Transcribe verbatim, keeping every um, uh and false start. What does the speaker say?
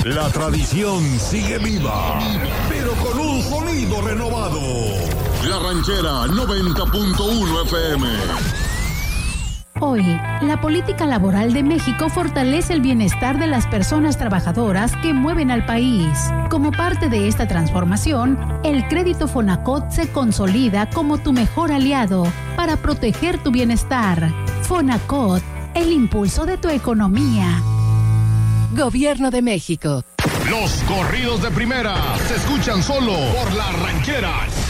La tradición sigue viva, pero con un sonido renovado. La Ranchera noventa punto uno F M. Hoy, la política laboral de México fortalece el bienestar de las personas trabajadoras que mueven al país. Como parte de esta transformación, el crédito Fonacot se consolida como tu mejor aliado para proteger tu bienestar. Fonacot, el impulso de tu economía. Gobierno de México. Los corridos de primera se escuchan solo por La Ranchera